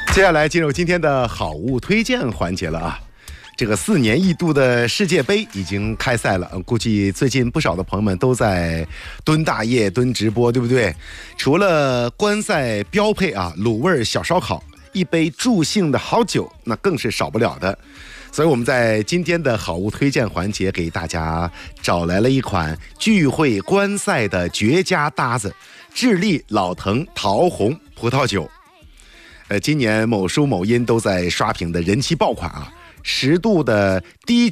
接下来进入今天的好物推荐环节了啊！这个4年一度的世界杯已经开赛了，估计最近不少的朋友们都在蹲大夜、蹲直播，对不对？除了观赛标配啊，卤味小烧烤，一杯助兴的好酒，那更是少不了的。所以我们在今天的好物推荐环节，给大家找来了一款聚会观赛的绝佳搭子——智利老藤桃红葡萄酒。今年某书某音都在刷屏的人气爆款啊，10度的低